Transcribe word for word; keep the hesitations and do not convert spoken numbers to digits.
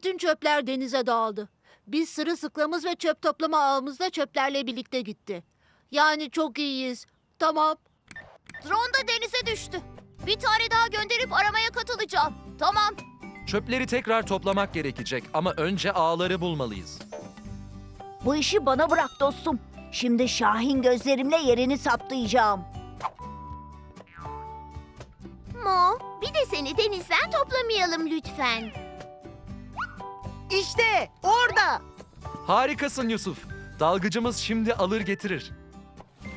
bütün çöpler denize dağıldı. Biz sırılsıklamız ve çöp toplama ağımız da çöplerle birlikte gitti. Yani çok iyiyiz. Tamam. Drone da denize düştü. Bir tane daha gönderip aramaya katılacağım. Tamam. Çöpleri tekrar toplamak gerekecek ama önce ağları bulmalıyız. Bu işi bana bırak dostum. Şimdi Şahin gözlerimle yerini saptayacağım. Mo, bir de seni denizden toplamayalım lütfen. İşte orada. Harikasın Yusuf. Dalgıcımız şimdi alır getirir.